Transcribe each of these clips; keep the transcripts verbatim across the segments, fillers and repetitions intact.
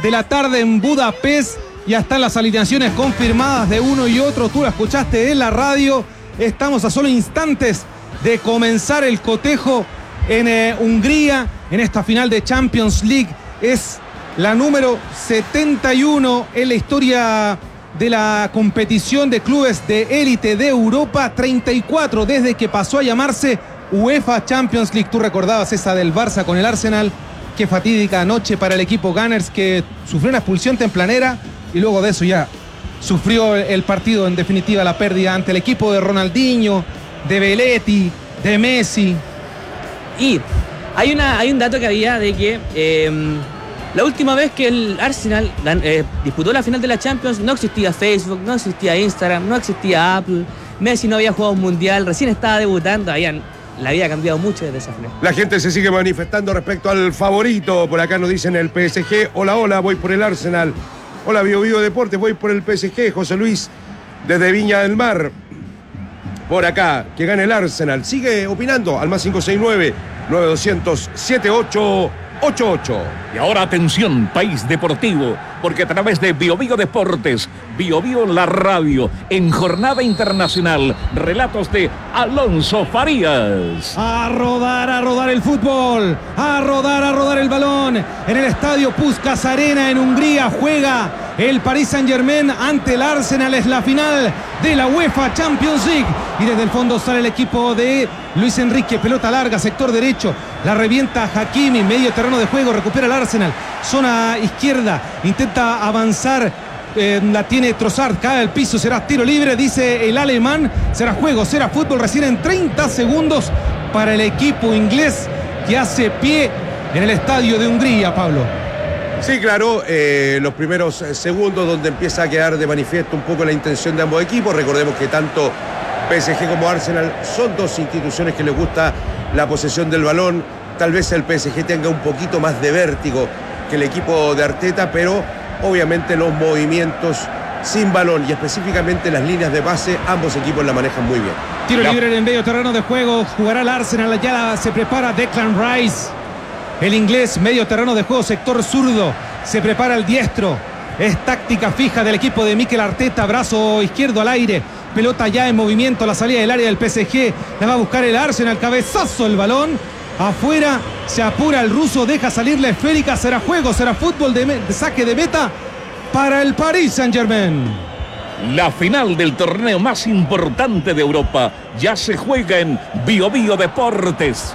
de la tarde en Budapest. Ya están las alineaciones confirmadas de uno y otro. Tú la escuchaste en la radio. Estamos a solo instantes de comenzar el cotejo en eh, Hungría, en esta final de Champions League. Es la número setenta y uno en la historia de la competición de clubes de élite de Europa. treinta y cuatro desde que pasó a llamarse UEFA Champions League. Tú recordabas esa del Barça con el Arsenal. Qué fatídica noche para el equipo Gunners, que sufrió una expulsión tempranera y luego de eso ya sufrió el partido, en definitiva, la pérdida ante el equipo de Ronaldinho, de Belletti, de Messi. Y hay, una, hay un dato que había de que eh, la última vez que el Arsenal eh, disputó la final de la Champions no existía Facebook, no existía Instagram, no existía Apple, Messi no había jugado un mundial, recién estaba debutando, habían, la vida ha cambiado mucho desde esa final. La gente se sigue manifestando respecto al favorito. Por acá nos dicen el P S G. Hola, hola, voy por el Arsenal. Hola, Bio Bio Deportes, voy por el P S G. José Luis, desde Viña del Mar. Por acá, que gane el Arsenal. Sigue opinando al más cinco seis nueve, nueve dos cero cero, siete ocho ocho ocho. Y ahora atención, país deportivo, porque a través de Bio Bio Deportes, Bio Bio la radio, en jornada internacional, relatos de Alonso Farías. A rodar, a rodar el fútbol, a rodar, a rodar el balón. En el estadio Puskás Arena en Hungría juega el Paris Saint-Germain ante el Arsenal. Es la final de la UEFA Champions League. Y desde el fondo sale el equipo de Luis Enrique. Pelota larga, sector derecho. La revienta Hakimi, medio terreno de juego. Recupera el Arsenal. Zona izquierda. Intenta avanzar. Eh, la tiene Trossard. Cae al piso. Será tiro libre, dice el alemán. Será juego, será fútbol. Recién en treinta segundos para el equipo inglés que hace pie en el estadio de Hungría, Pablo. Sí, claro, eh, los primeros segundos donde empieza a quedar de manifiesto un poco la intención de ambos equipos. Recordemos que tanto P S G como Arsenal son dos instituciones que les gusta la posesión del balón. Tal vez el P S G tenga un poquito más de vértigo que el equipo de Arteta, pero obviamente los movimientos sin balón y específicamente las líneas de pase, ambos equipos la manejan muy bien. Tiro la... libre en el medio terreno de juego. Jugará el Arsenal, ya se prepara Declan Rice. El inglés, medio terreno de juego, sector zurdo. Se prepara el diestro. Es táctica fija del equipo de Mikel Arteta. Brazo izquierdo al aire. Pelota ya en movimiento. La salida del área del P S G. La va a buscar el Arsenal. Cabezazo el balón. Afuera. Se apura el ruso. Deja salir la esférica. Será juego. Será fútbol de, de saque de meta para el Paris Saint-Germain. La final del torneo más importante de Europa ya se juega en Bio Bio Deportes.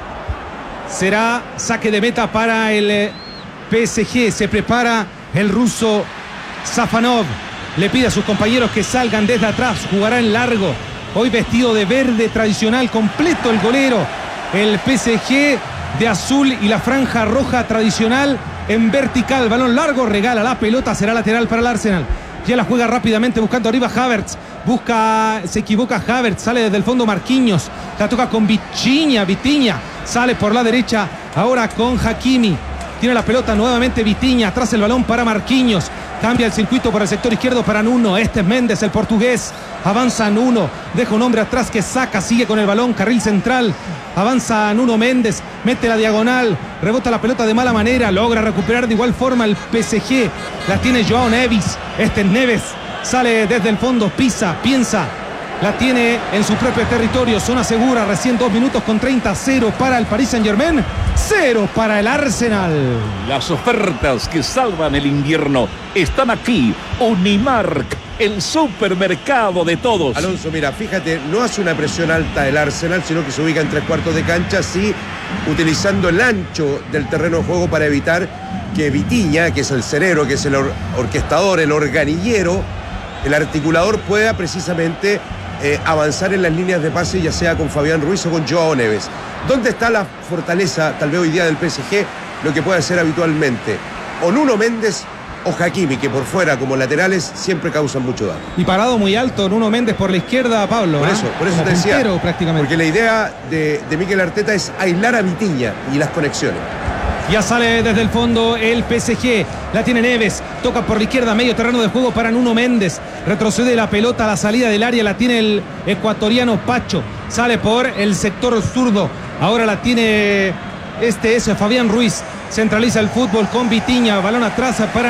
Será saque de meta para el P S G. Se prepara el ruso Safanov. Le pide a sus compañeros que salgan desde atrás. Jugará en largo. Hoy vestido de verde tradicional. Completo el golero. El P S G de azul y la franja roja tradicional en vertical. Balón largo. Regala la pelota. Será lateral para el Arsenal. Ya la juega rápidamente buscando arriba Havertz. Busca, se equivoca Havertz. Sale desde el fondo Marquinhos. La toca con Vitinha. Vitinha. Sale por la derecha, ahora con Hakimi. Tiene la pelota nuevamente Vitinha. Atrás el balón para Marquinhos. Cambia el circuito por el sector izquierdo para Nuno. Este es Méndez, el portugués. Avanza Nuno. Deja un hombre atrás que saca. Sigue con el balón. Carril central. Avanza Nuno Méndez. Mete la diagonal. Rebota la pelota de mala manera. Logra recuperar de igual forma el P S G. La tiene Joao Neves. Este es Neves. Sale desde el fondo. Pisa. Piensa. La tiene en su propio territorio, zona segura, recién dos minutos con treinta, cero para el Paris Saint-Germain, cero para el Arsenal. Las ofertas que salvan el invierno están aquí. Unimark, el supermercado de todos. Alonso, mira, fíjate, no hace una presión alta el Arsenal, sino que se ubica en tres cuartos de cancha, sí, utilizando el ancho del terreno de juego para evitar que Vitinha, que es el cerero, que es el or- orquestador, el organillero, el articulador, pueda precisamente Eh, avanzar en las líneas de pase, ya sea con Fabián Ruiz o con Joao Neves. ¿Dónde está la fortaleza, tal vez hoy día, del P S G? Lo que puede hacer habitualmente o Nuno Méndez o Hakimi, que por fuera como laterales siempre causan mucho daño. Y parado muy alto Nuno Méndez por la izquierda, Pablo. Por ¿eh? eso, por eso Como te decía. puntero, prácticamente. Porque la idea de, de Mikel Arteta es aislar a Vitinha y las conexiones. Ya sale desde el fondo el P S G. La tiene Neves. Toca por la izquierda. Medio terreno de juego para Nuno Méndez. Retrocede la pelota a la salida del área. La tiene el ecuatoriano Pacho. Sale por el sector zurdo. Ahora la tiene este es Fabián Ruiz. Centraliza el fútbol con Vitinha. Balón atrás para